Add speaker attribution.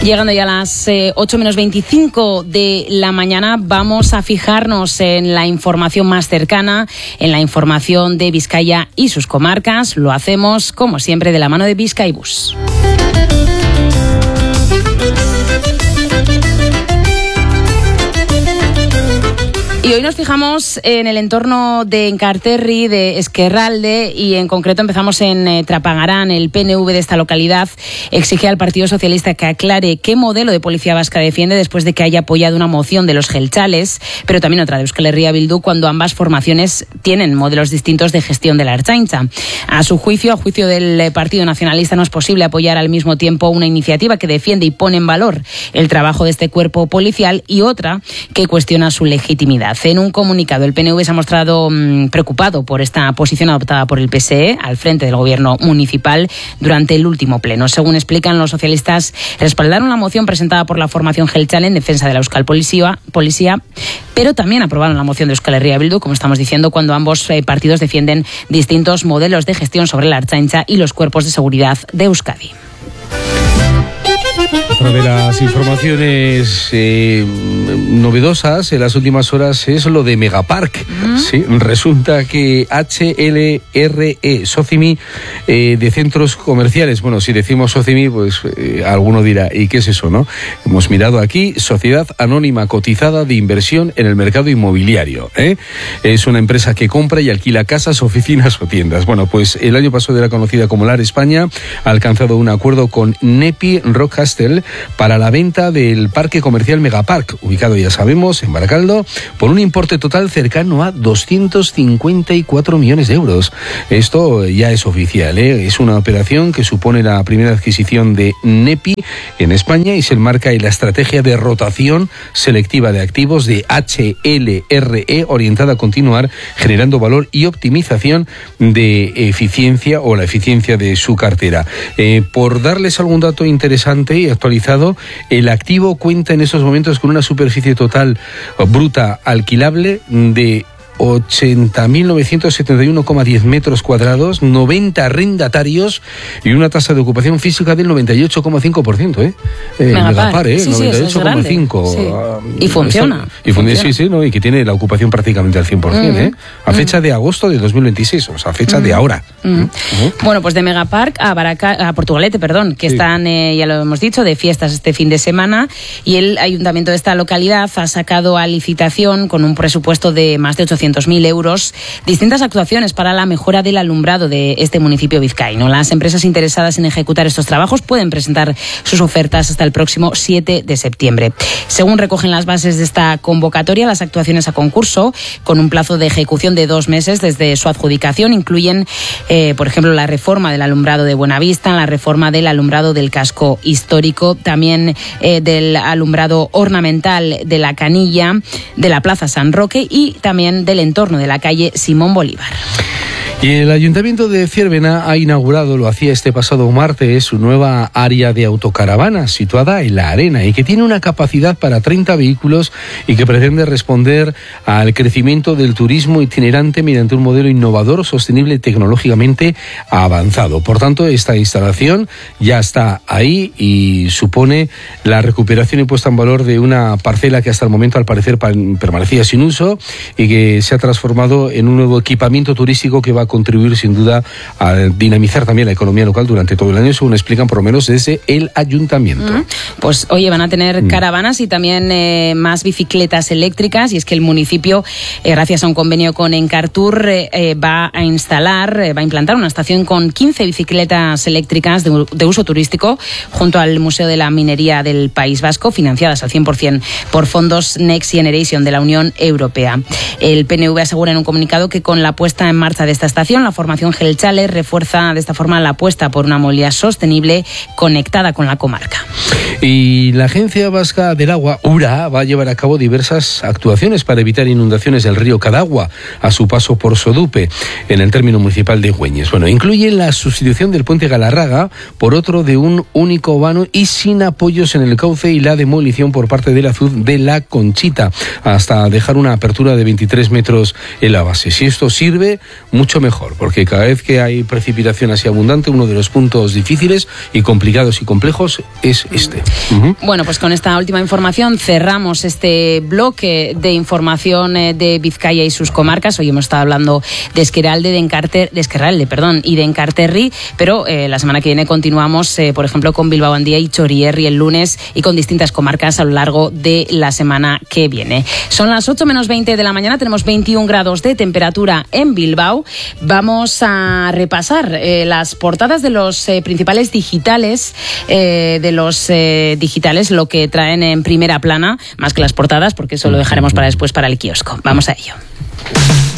Speaker 1: Llegando ya a las 8 menos 25 de la mañana, vamos a fijarnos en la información más cercana, en la información de Vizcaya y sus comarcas. Lo hacemos, como siempre, de la mano de Bizkaibus. Y hoy nos fijamos en el entorno de Enkarterri, de Ezkerralde, y en concreto empezamos en Trapagarán. El PNV de esta localidad exige al Partido Socialista que aclare qué modelo de policía vasca defiende después de que haya apoyado una moción de los jeltzales, pero también otra de Euskal Herria Bildu, cuando ambas formaciones tienen modelos distintos de gestión de la Ertzaintza. A juicio del Partido Nacionalista, no es posible apoyar al mismo tiempo una iniciativa que defiende y pone en valor el trabajo de este cuerpo policial y otra que cuestiona su legitimidad. En un comunicado, el PNV se ha mostrado preocupado por esta posición adoptada por el PSE al frente del gobierno municipal durante el último pleno. Según explican, los socialistas respaldaron la moción presentada por la formación jeltzale en defensa de la Euskal Policía, pero también aprobaron la moción de Euskal Herria Bildu, como estamos diciendo, cuando ambos partidos defienden distintos modelos de gestión sobre la Ertzaintza y los cuerpos de seguridad de Euskadi.
Speaker 2: Otra de las informaciones novedosas en las últimas horas es lo de Megapark. Sí, resulta que HLRE, Socimi, de centros comerciales. Bueno, si decimos Socimi, pues alguno dirá, ¿y qué es eso, no? Hemos mirado aquí, Sociedad Anónima Cotizada de Inversión en el Mercado Inmobiliario. Es una empresa que compra y alquila casas, oficinas o tiendas. Bueno, pues el año pasado era conocida como LAR España, ha alcanzado un acuerdo con Nepi Rockcastle para la venta del parque comercial Megapark, ubicado, ya sabemos, en Baracaldo, por un importe total cercano a 254 millones de euros. Esto ya es oficial, es una operación que supone la primera adquisición de Nepi en España y se enmarca en la estrategia de rotación selectiva de activos de HLRE, orientada a continuar generando valor y optimización de eficiencia o la eficiencia de su cartera. Por darles algún dato interesante y actualizado, el activo cuenta en estos momentos con una superficie total bruta alquilable de 80.971,10 metros cuadrados, 90 arrendatarios y una tasa de ocupación física del 98,5%. Megapar,
Speaker 1: sí,
Speaker 2: 98,5%.
Speaker 1: Sí. Y funciona.
Speaker 2: Y que tiene la ocupación prácticamente al 100%, a fecha de agosto de 2026, o sea, a fecha de ahora.
Speaker 1: Bueno, pues de Megapark a Portugalete, que están, ya lo hemos dicho, de fiestas este fin de semana, y el ayuntamiento de esta localidad ha sacado a licitación con un presupuesto de más de 800.000 euros distintas actuaciones para la mejora del alumbrado de este municipio vizcaíno. Las empresas interesadas en ejecutar estos trabajos pueden presentar sus ofertas hasta el próximo 7 de septiembre. Según recogen las bases de esta convocatoria, las actuaciones a concurso, con un plazo de ejecución de 2 meses desde su adjudicación, incluyen, por ejemplo, la reforma del alumbrado de Buenavista, la reforma del alumbrado del casco histórico, también del alumbrado ornamental de la Canilla, de la Plaza San Roque y también del entorno de la calle Simón Bolívar.
Speaker 2: Y el Ayuntamiento de Ciervena ha inaugurado, lo hacía este pasado martes, su nueva área de autocaravanas situada en la Arena y que tiene una capacidad para 30 vehículos y que pretende responder al crecimiento del turismo itinerante mediante un modelo innovador, sostenible y tecnológicamente avanzado. Por tanto, esta instalación ya está ahí y supone la recuperación y puesta en valor de una parcela que hasta el momento al parecer permanecía sin uso y que se ha transformado en un nuevo equipamiento turístico que va a contribuir sin duda a dinamizar también la economía local durante todo el año, según explican por lo menos desde el ayuntamiento.
Speaker 1: Pues oye, van a tener caravanas y también más bicicletas eléctricas, y es que el municipio, gracias a un convenio con Encartur, va a implantar una estación con 15 bicicletas eléctricas de uso turístico junto al Museo de la Minería del País Vasco, financiadas al 100% por fondos Next Generation de la Unión Europea. El PNV asegura en un comunicado que con la puesta en marcha de esta estación, la formación jeltzale refuerza de esta forma la apuesta por una movilidad sostenible conectada con la comarca.
Speaker 2: Y la Agencia Vasca del Agua, URA, va a llevar a cabo diversas actuaciones para evitar inundaciones del río Cadagua a su paso por Sodupe, en el término municipal de Güeñes. Bueno, incluye la sustitución del puente Galarraga por otro de un único vano y sin apoyos en el cauce y la demolición por parte de la ZUD de la Conchita, hasta dejar una apertura de 23 metros en la base. Si esto sirve, mucho mejor, porque cada vez que hay precipitación así abundante, uno de los puntos difíciles y complicados y complejos es este.
Speaker 1: Bueno, pues con esta última información cerramos este bloque de información de Vizcaya y sus comarcas. Hoy hemos estado hablando de Esquerralde, y de Enkarterri, pero la semana que viene continuamos, por ejemplo, con Bilbao Andía y Chorierri el lunes y con distintas comarcas a lo largo de la semana que viene. Son las 8 menos 20 de la mañana, tenemos 21 grados de temperatura en Bilbao. Vamos a repasar las portadas de los principales digitales, lo que traen en primera plana, más que las portadas, porque eso lo dejaremos para después para el kiosco. Vamos a ello.